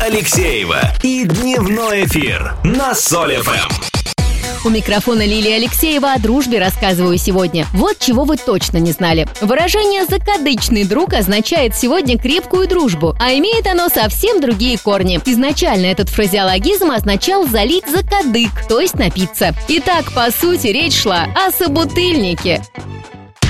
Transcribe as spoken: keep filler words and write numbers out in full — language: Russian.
Алексеева и дневной эфир на Соль эф эм. У микрофона Лилия Алексеева. О дружбе рассказываю сегодня. Вот чего вы точно не знали. Выражение «закадычный друг» означает сегодня крепкую дружбу, а имеет оно совсем другие корни. Изначально этот фразеологизм означал залить закадык, то есть напиться. Итак, по сути, речь шла о собутыльнике.